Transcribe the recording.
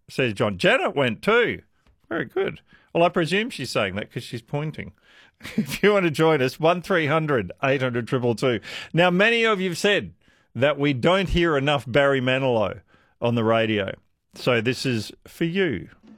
says John. Janet went too. Very good. Well, I presume she's saying that because she's pointing. If you want to join us, 1300 800 222. Now, many of you have said that we don't hear enough Barry Manilow on the radio. So this is for you.